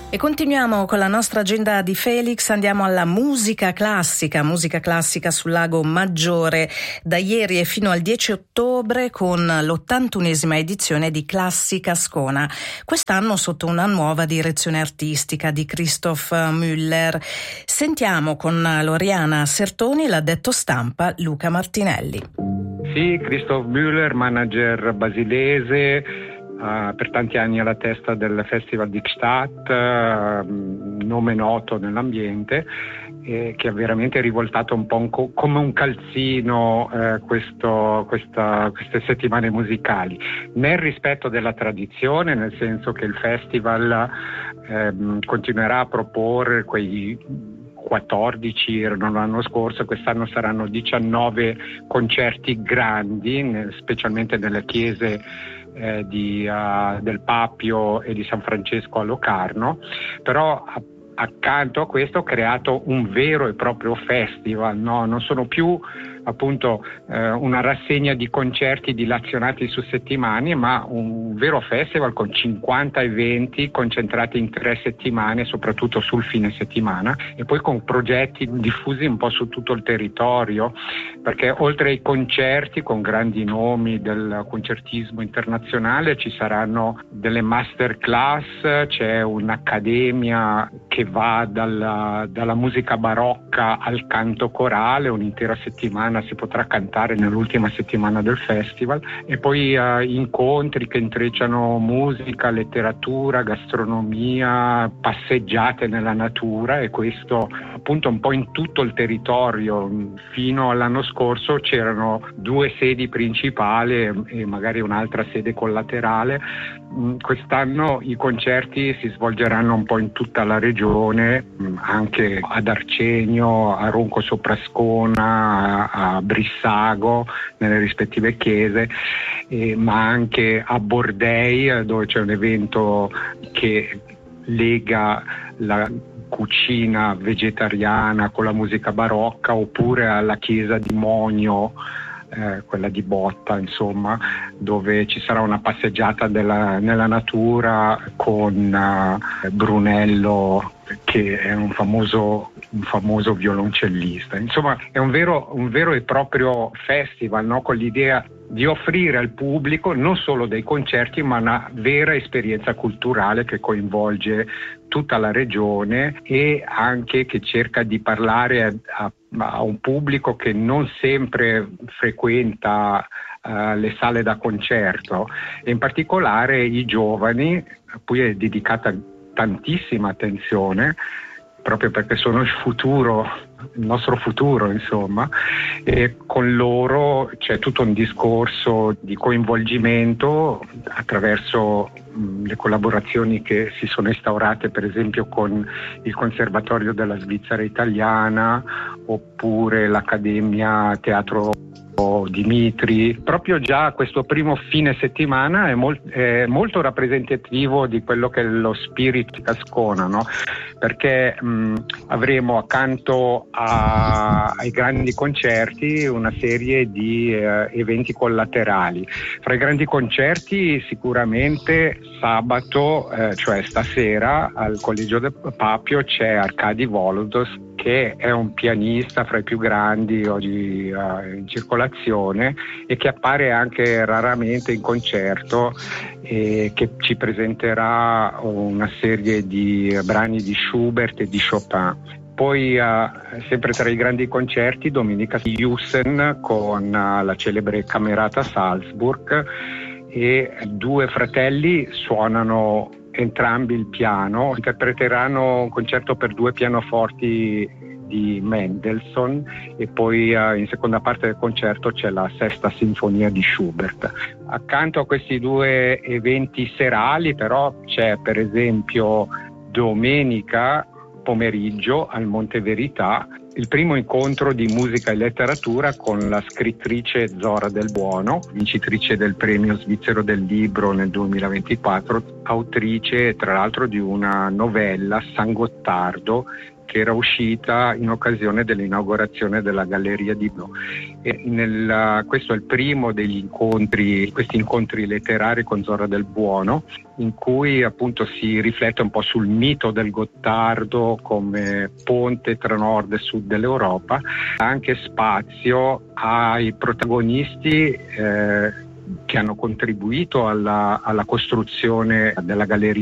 E continuiamo con la nostra agenda di Felix, andiamo alla musica classica sul Lago Maggiore, da ieri e fino al 10 ottobre con l'81esima edizione di Classica Ascona, quest'anno sotto una nuova direzione artistica di Christoph Müller. Sentiamo con Loriana Sertoni l'addetto stampa Luca Martinelli. Sì, Christoph Müller, manager basilese, per tanti anni alla testa del Festival di Gstaad, nome noto nell'ambiente, che ha veramente rivoltato un po' come un calzino queste settimane musicali, nel rispetto della tradizione, nel senso che il festival continuerà a proporre quei 14 erano l'anno scorso, quest'anno saranno 19 concerti grandi, specialmente nelle chiese del Papio e di San Francesco a Locarno, però accanto a questo ho creato un vero e proprio festival, no? Non sono più appunto una rassegna di concerti dilazionati su settimane, ma un vero festival con 50 eventi concentrati in 3 settimane, soprattutto sul fine settimana, e poi con progetti diffusi un po' su tutto il territorio, perché oltre ai concerti con grandi nomi del concertismo internazionale ci saranno delle masterclass, c'è un'accademia che va dalla musica barocca al canto corale, un'intera settimana si potrà cantare nell'ultima settimana del festival, e poi incontri che intrecciano musica, letteratura, gastronomia, passeggiate nella natura, e questo appunto un po' in tutto il territorio. Fino all'anno scorso c'erano 2 sedi principali e magari un'altra sede collaterale. Quest'anno i concerti si svolgeranno un po' in tutta la regione, anche ad Arcegno, a Ronco Soprascona, a Brissago, nelle rispettive chiese, ma anche a Bordei, dove c'è un evento che lega la cucina vegetariana con la musica barocca, oppure alla chiesa di Monio, quella di Botta, insomma, dove ci sarà una passeggiata nella natura con Brunello, che è un famoso violoncellista. Insomma, è un vero e proprio festival, no? Con l'idea di offrire al pubblico non solo dei concerti, ma una vera esperienza culturale che coinvolge tutta la regione e anche che cerca di parlare a un pubblico che non sempre frequenta le sale da concerto, e in particolare i giovani, a cui è dedicata tantissima attenzione, proprio perché sono il nostro futuro, insomma, e con loro c'è tutto un discorso di coinvolgimento attraverso le collaborazioni che si sono instaurate, per esempio con il Conservatorio della Svizzera Italiana, oppure l'Accademia Teatro Dimitri. Proprio già questo primo fine settimana è molto rappresentativo di quello che è lo spirit di Ascona, no? Perché avremo accanto ai grandi concerti una serie di eventi collaterali. Fra i grandi concerti sicuramente sabato, cioè stasera, al Collegio del Papio c'è Arkady Volodos, che è un pianista fra i più grandi oggi in circolazione, e che appare anche raramente in concerto, e che ci presenterà una serie di brani di Schubert e di Chopin. Poi sempre tra i grandi concerti domenica Jussen con la celebre Camerata Salzburg, e 2 fratelli suonano entrambi il piano, interpreteranno un concerto per 2 pianoforti di Mendelssohn, e poi in seconda parte del concerto c'è la Sesta Sinfonia di Schubert. Accanto a questi 2 eventi serali però c'è per esempio domenica pomeriggio al Monte Verità il primo incontro di musica e letteratura con la scrittrice Zora Del Buono, vincitrice del premio svizzero del libro nel 2024, autrice tra l'altro di una novella, San Gottardo, che era uscita in occasione dell'inaugurazione della Galleria di Blo. Questo è il primo degli incontri, questi incontri letterari con Zora Del Buono, in cui appunto si riflette un po' sul mito del Gottardo come ponte tra nord e sud dell'Europa, anche spazio ai protagonisti che hanno contribuito alla costruzione della Galleria